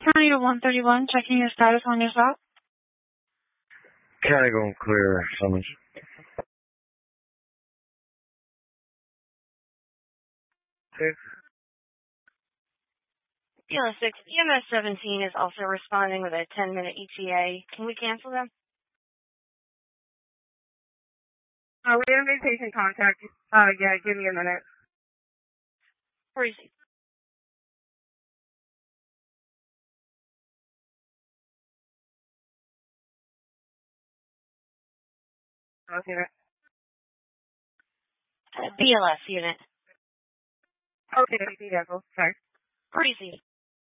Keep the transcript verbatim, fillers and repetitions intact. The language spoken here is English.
County to one thirty-one, checking your status on your stop. County going clear, summons. Six. E M S six, E M S seventeen is also responding with a ten minute E T A. Can we cancel them? Uh, we have a patient contact. Uh, yeah, give me a minute. Where is he? Okay. Uh, B L S unit. Okay, vehicle. Sorry. Where is he?